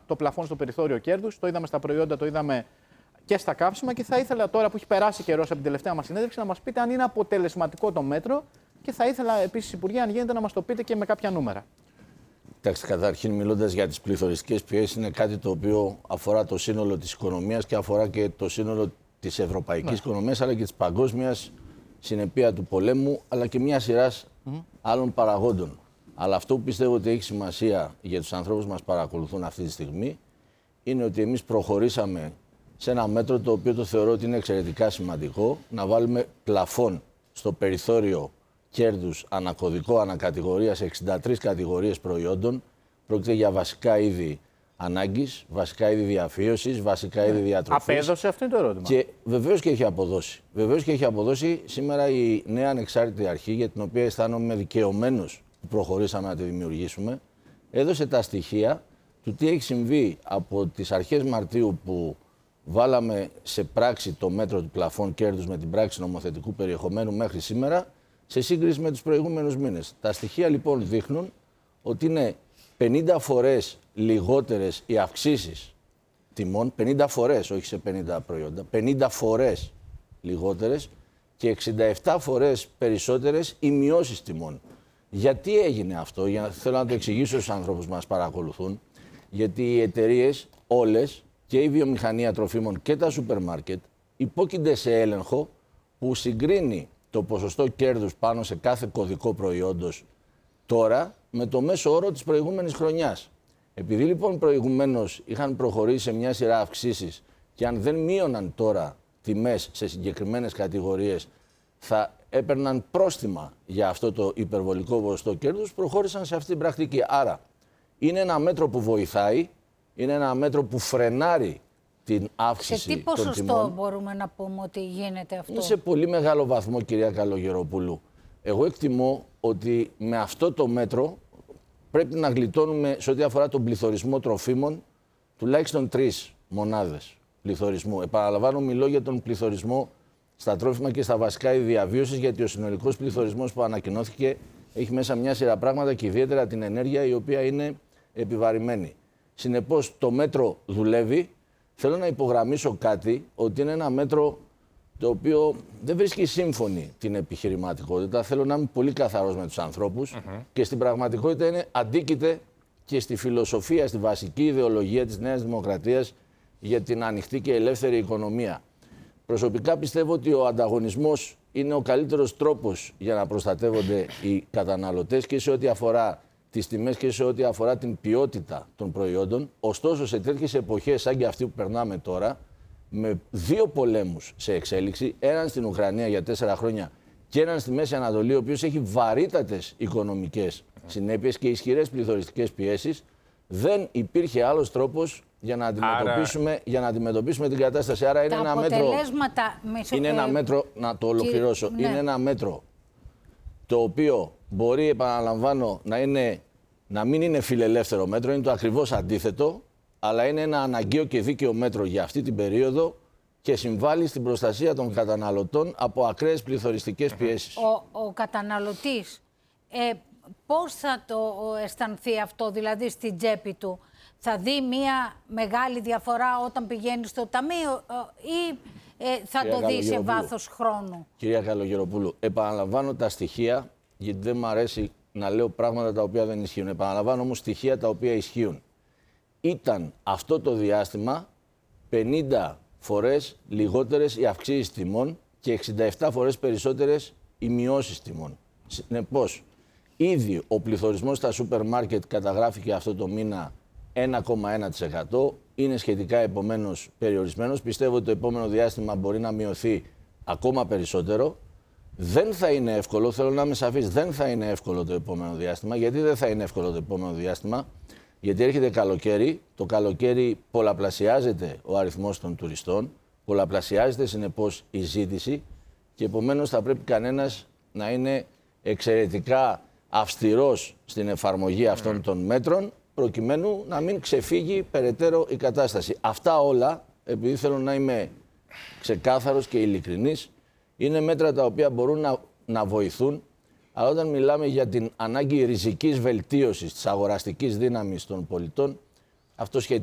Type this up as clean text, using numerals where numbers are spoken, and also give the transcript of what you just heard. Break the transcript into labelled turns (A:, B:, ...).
A: το πλαφόν στο περιθώριο κέρδους, το είδαμε στα προϊόντα, το είδαμε και στα καύσιμα. Και θα ήθελα τώρα που έχει περάσει καιρός από την τελευταία μας συνέντευξη να μας πείτε αν είναι αποτελεσματικό το μέτρο. Και θα ήθελα επίσης, Υπουργέ, αν γίνεται να μας το πείτε και με κάποια νούμερα.
B: Κοιτάξτε, καταρχήν μιλώντας για τις πληθωριστικές πιέσεις, είναι κάτι το οποίο αφορά το σύνολο της οικονομίας και αφορά και το σύνολο της ευρωπαϊκής οικονομίας, αλλά και της παγκόσμιας συνεπία του πολέμου, αλλά και μια σειράς άλλων παραγόντων. Αλλά αυτό που πιστεύω ότι έχει σημασία για τους ανθρώπους που μας παρακολουθούν αυτή τη στιγμή είναι ότι εμείς προχωρήσαμε σε ένα μέτρο το οποίο το θεωρώ ότι είναι εξαιρετικά σημαντικό, να βάλουμε πλαφόν στο περιθώριο κέρδους ανακωδικό, ανακατηγορία σε 63 κατηγορίες προϊόντων. Πρόκειται για βασικά είδη ανάγκης, βασικά είδη διαφύωσης, βασικά είδη διατροφής.
A: Απέδωσε, αυτό είναι το ερώτημα.
B: Και βεβαίως και έχει αποδώσει. Βεβαίως και έχει αποδώσει σήμερα η νέα ανεξάρτητη αρχή, για την οποία αισθάνομαι δικαιωμένος που προχωρήσαμε να τη δημιουργήσουμε, έδωσε τα στοιχεία του τι έχει συμβεί από τις αρχές Μαρτίου που βάλαμε σε πράξη το μέτρο του πλαφόν κέρδους με την πράξη νομοθετικού περιεχομένου μέχρι σήμερα, σε σύγκριση με τους προηγούμενους μήνες. Τα στοιχεία λοιπόν δείχνουν ότι είναι 50 φορές λιγότερες οι αυξήσεις τιμών, 50 φορές, όχι σε 50 προϊόντα, 50 φορές λιγότερες και 67 φορές περισσότερες οι μειώσεις τιμών. Γιατί έγινε αυτό, θέλω να το εξηγήσω στους ανθρώπους που μας παρακολουθούν, γιατί οι εταιρείες όλες και η βιομηχανία τροφίμων και τα σούπερ μάρκετ υπόκεινται σε έλεγχο που συγκρίνει το ποσοστό κέρδους πάνω σε κάθε κωδικό προϊόντος τώρα με το μέσο όρο της προηγούμενης χρονιάς. Επειδή λοιπόν προηγουμένως είχαν προχωρήσει σε μια σειρά αυξήσεις και αν δεν μείωναν τώρα τιμές σε συγκεκριμένες κατηγορίες θα έπαιρναν πρόστιμα για αυτό το υπερβολικό ποσοστό κέρδους, προχώρησαν σε αυτή την πρακτική. Άρα είναι ένα μέτρο που βοηθάει, είναι ένα μέτρο που φρενάρει την αύξηση των τιμών.
C: Σε τι ποσοστό μπορούμε να πούμε ότι γίνεται αυτό?
B: Είναι σε πολύ μεγάλο βαθμό, κυρία Καλογεροπούλου. Εγώ εκτιμώ ότι με αυτό το μέτρο πρέπει να γλιτώνουμε σε ό,τι αφορά τον πληθωρισμό τροφίμων τουλάχιστον 3 μονάδες πληθωρισμού. Επαναλαμβάνω, μιλώ για τον πληθωρισμό στα τρόφιμα και στα βασικά είδη διαβίωσης, γιατί ο συνολικός πληθωρισμός που ανακοινώθηκε έχει μέσα μια σειρά πράγματα και ιδιαίτερα την ενέργεια, η οποία είναι επιβαρημένη. Συνεπώς, το μέτρο δουλεύει. Θέλω να υπογραμμίσω κάτι, ότι είναι ένα μέτρο το οποίο δεν βρίσκει σύμφωνη την επιχειρηματικότητα. Θέλω να είμαι πολύ καθαρός με τους ανθρώπους και στην πραγματικότητα είναι αντίκειται και στη φιλοσοφία, στη βασική ιδεολογία της Νέας Δημοκρατίας για την ανοιχτή και ελεύθερη οικονομία. Προσωπικά πιστεύω ότι ο ανταγωνισμός είναι ο καλύτερος τρόπος για να προστατεύονται οι καταναλωτές και σε ό,τι αφορά τις τιμές και σε ό,τι αφορά την ποιότητα των προϊόντων. Ωστόσο, σε τέτοιες εποχές σαν και αυτή που περνάμε τώρα, με 2 πολέμους σε εξέλιξη, έναν στην Ουκρανία για 4 χρόνια και έναν στη Μέση Ανατολή, ο οποίος έχει βαρύτατες οικονομικές συνέπειες και ισχυρές πληθωριστικές πιέσεις, δεν υπήρχε άλλος τρόπος για να αντιμετωπίσουμε την κατάσταση. Άρα είναι ένα μέτρο. Είναι ένα μέτρο, να το ολοκληρώσω.
C: Ναι.
B: Είναι ένα μέτρο το οποίο μπορεί, επαναλαμβάνω, να μην είναι φιλελεύθερο μέτρο, είναι το ακριβώς αντίθετο, αλλά είναι ένα αναγκαίο και δίκαιο μέτρο για αυτή την περίοδο και συμβάλλει στην προστασία των καταναλωτών από ακραίες πληθωριστικές πιέσεις.
C: Ο καταναλωτής πώς θα το αισθανθεί αυτό, δηλαδή στην τσέπη του? Θα δει μια μεγάλη διαφορά όταν πηγαίνει στο ταμείο ή θα το δει σε βάθος χρόνου?
B: Κυρία Καλογεροπούλου, επαναλαμβάνω τα στοιχεία, γιατί δεν μου αρέσει να λέω πράγματα τα οποία δεν ισχύουν. Επαναλαμβάνω όμως στοιχεία τα οποία ισχύουν. Ήταν αυτό το διάστημα 50 φορές λιγότερες οι αυξήσεις τιμών και 67 φορές περισσότερες οι μειώσεις τιμών. Συνεπώς, ήδη ο πληθωρισμός στα σούπερ μάρκετ καταγράφηκε αυτό το μήνα 1,1%. Είναι σχετικά επομένως περιορισμένος. Πιστεύω ότι το επόμενο διάστημα μπορεί να μειωθεί ακόμα περισσότερο. Δεν θα είναι εύκολο, θέλω να είμαι σαφής, δεν θα είναι εύκολο το επόμενο διάστημα. Γιατί δεν θα είναι εύκολο το επόμενο διάστημα? Γιατί έρχεται καλοκαίρι, το καλοκαίρι πολλαπλασιάζεται ο αριθμός των τουριστών, πολλαπλασιάζεται συνεπώς η ζήτηση και επομένως θα πρέπει κανένας να είναι εξαιρετικά αυστηρός στην εφαρμογή αυτών των μέτρων, προκειμένου να μην ξεφύγει περαιτέρω η κατάσταση. Αυτά όλα, επειδή θέλω να είμαι ξεκάθαρος και ειλικρινής, είναι μέτρα τα οποία μπορούν να βοηθούν, αλλά όταν μιλάμε για την ανάγκη ριζικής βελτίωσης της αγοραστικής δύναμης των πολιτών, αυτό σχετίζεται